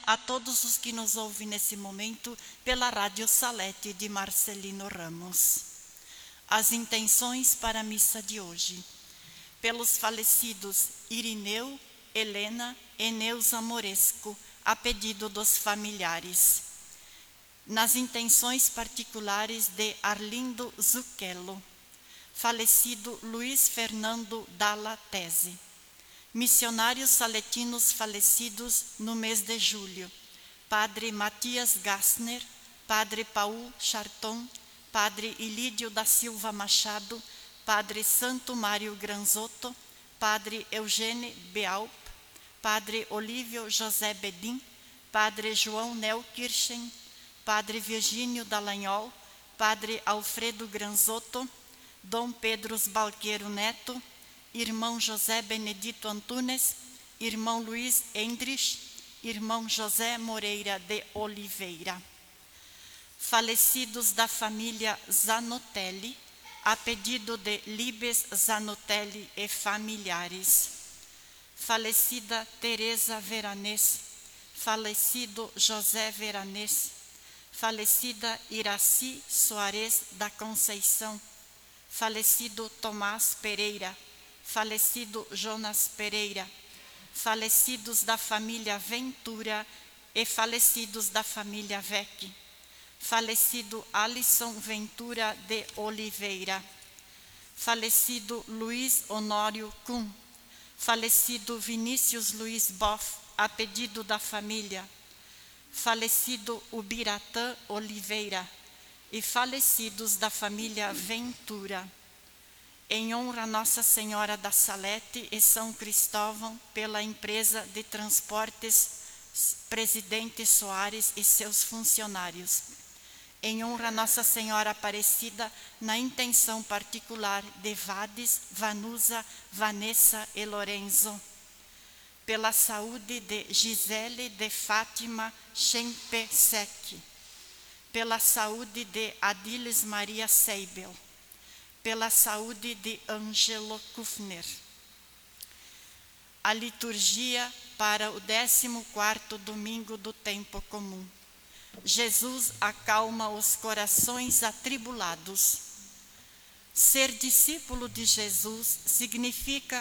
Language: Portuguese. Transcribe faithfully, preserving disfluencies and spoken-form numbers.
a todos os que nos ouvem nesse momento pela Rádio Salete de Marcelino Ramos. As intenções para a missa de hoje. Pelos falecidos Irineu, Helena e Neuza Moresco, a pedido dos familiares. Nas intenções particulares de Arlindo Zucchello, falecido Luiz Fernando Dalla Tese. Missionários saletinos falecidos no mês de julho: Padre Matias Gassner, Padre Paul Charton, Padre Ilídio da Silva Machado, Padre Santo Mário Granzotto, Padre Eugênio Beaup, Padre Olívio José Bedin, Padre João Neukirchen, Padre Virgínio Dallagnol, Padre Alfredo Granzotto, Dom Pedro Balqueiro Neto, Irmão José Benedito Antunes, Irmão Luiz Endrich, Irmão José Moreira de Oliveira. Falecidos da família Zanotelli, a pedido de Libes Zanotelli e familiares. Falecida Teresa Veranês, falecido José Veranês, falecida Iraci Soares da Conceição, falecido Tomás Pereira, falecido Jonas Pereira, falecidos da família Ventura e falecidos da família Vec, falecido Alisson Ventura de Oliveira, falecido Luiz Honório Kuhn, falecido Vinícius Luiz Boff, a pedido da família, falecido Ubiratã Oliveira e falecidos da família Ventura. Em honra a Nossa Senhora da Salete e São Cristóvão, pela empresa de transportes Presidente Soares e seus funcionários. Em honra a Nossa Senhora Aparecida, na intenção particular de Vades, Vanusa, Vanessa e Lorenzo. Pela saúde de Gisele de Fátima Chempesec. Pela saúde de Adilis Maria Seibel. Pela saúde de Ângelo Kufner. A liturgia para o décimo quarto domingo do tempo comum. Jesus acalma os corações atribulados. Ser discípulo de Jesus significa